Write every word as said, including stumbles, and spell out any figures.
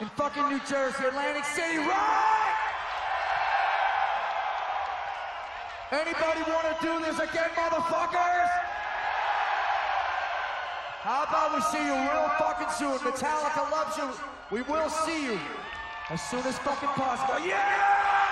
in fucking New Jersey, Atlantic City, right? Anybody want to do this again, motherfuckers? How about we see you real fucking soon? Metallica loves you. We will see you as soon as fucking possible. Yeah!